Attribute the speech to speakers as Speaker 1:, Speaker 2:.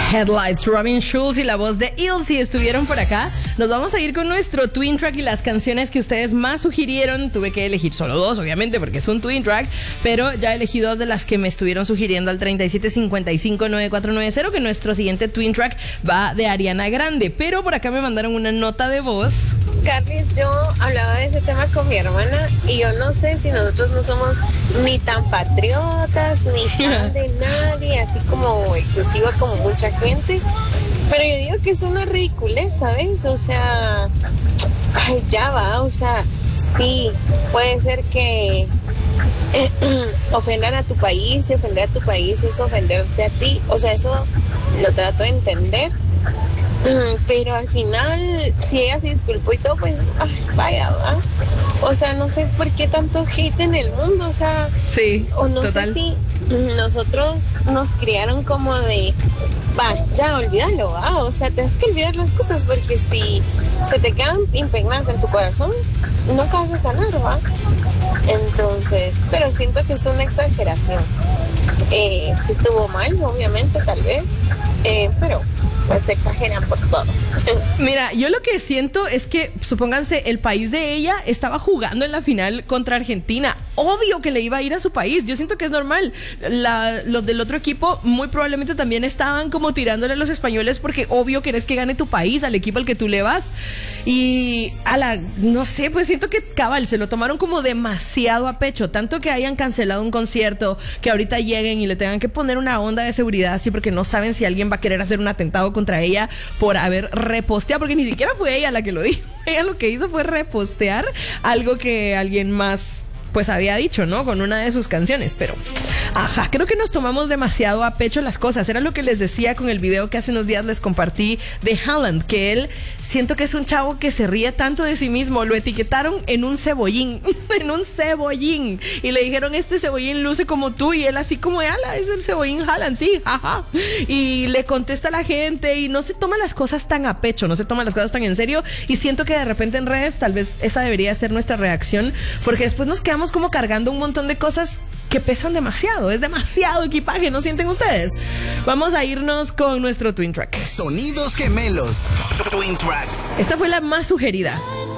Speaker 1: Headlights, Robin Schulz y la voz de Ilse estuvieron por acá. Nos vamos a ir con nuestro Twin Track y las canciones que ustedes más sugirieron. Tuve que elegir solo dos, obviamente, porque es un Twin Track, pero ya elegí dos de las que me estuvieron sugiriendo al 37559490, que nuestro siguiente Twin Track va de Ariana Grande. Pero por acá me mandaron una nota de voz.
Speaker 2: Carlis, yo hablaba de ese tema con mi hermana y yo no sé si nosotros no somos ni tan patriotas, ni fan de nadie, así como excesiva como mucha gente, pero yo digo que es una ridiculez, ¿sabes? O sea, ay, ya va, o sea, sí, puede ser que ofender a tu país, y ofender a tu país es ofenderte a ti, o sea, eso lo trato de entender. Pero al final, si ella se disculpó y todo, pues, ay, vaya, ¿va? O sea, no sé por qué tanto hate en el mundo, o sea,
Speaker 1: sí,
Speaker 2: o no
Speaker 1: total.
Speaker 2: sé si nosotros nos criaron como de, va, ya, olvídalo, ¿va? O sea, tienes que olvidar las cosas porque si se te quedan impregnadas en tu corazón, nunca vas a sanar, ¿va? Entonces, pero siento que es una exageración. Si estuvo mal, obviamente, tal vez, pero pues se exageran por todo.
Speaker 1: Mira, yo lo que siento es que, supónganse, el país de ella estaba jugando en la final contra Argentina. Obvio que le iba a ir a su país. Yo siento que es normal. Los del otro equipo muy probablemente también estaban como tirándole a los españoles porque obvio querés que gane tu país, al equipo al que tú le vas. Y no sé, pues siento que cabal, se lo tomaron como demasiado a pecho. Tanto que hayan cancelado un concierto, que ahorita lleguen y le tengan que poner una onda de seguridad así porque no saben si alguien va a querer hacer un atentado contra ella por haber reposteado, porque ni siquiera fue ella la que lo dijo. Ella lo que hizo fue repostear algo que alguien más pues había dicho, ¿no? Con una de sus canciones, pero ajá, creo que nos tomamos demasiado a pecho las cosas. Era lo que les decía con el video que hace unos días les compartí de Haaland, que él, siento que es un chavo que se ríe tanto de sí mismo. Lo etiquetaron en un cebollín, en un cebollín, y le dijeron, este cebollín luce como tú, y él así como, ala, es el cebollín Haaland, sí, jaja. Y le contesta a la gente y no se toma las cosas tan a pecho, no se toma las cosas tan en serio, y siento que de repente en redes tal vez esa debería ser nuestra reacción, porque después nos quedamos como cargando un montón de cosas que pesan demasiado. Es demasiado equipaje, ¿no sienten ustedes? Vamos a irnos con nuestro Twin Track.
Speaker 3: Sonidos gemelos. Twin Tracks.
Speaker 1: Esta fue la más sugerida.